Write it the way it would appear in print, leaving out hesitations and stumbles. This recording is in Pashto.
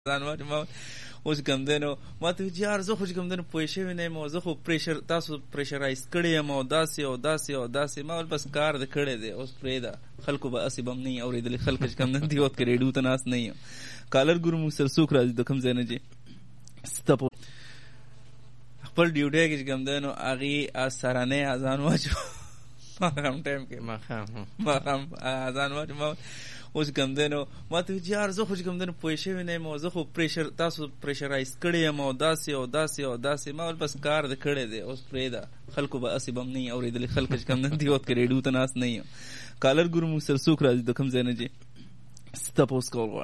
ځان ما اوس کوم دی نو ما ته ویل یار زه خو چې کوم دی نو پوه شوی نه یم او زه خو تاسو پریشرایز کړی یم او داسې او داسې او داسې. ما ویل بس کار دې کړی دی اوس پرېږده خلکو به هسې به هم نه وي اورېدلی خلک چې کوم دی دیوت کې ریډیو ته ناست نه یم. کالر ګورو موږ سره څوک راځي د کوم ځای نه چې خپل ډیوټۍ کې چې کوم دی نو هغې سرنی اذان واچو ماښام ټایم کې ماښام اذان واچو. ما اوس کوم دی نو ما ته ویل یار زه خو چې کوم دی نو پوه شوی نه یم او زه خو تاسو پریشرایز کړی یم او داسې او داسې او داسې. ما ویل بس کار دې کړی دی اوس پرېږده خلکو به هسې به هم نه وي اورېدلی خلک چې کوم دی دیوت کې ریډیو ته ناست نه یم. کالر ګورو موږ سره څوک راځي د کوم ځای نه چې تپوس کول غواړي.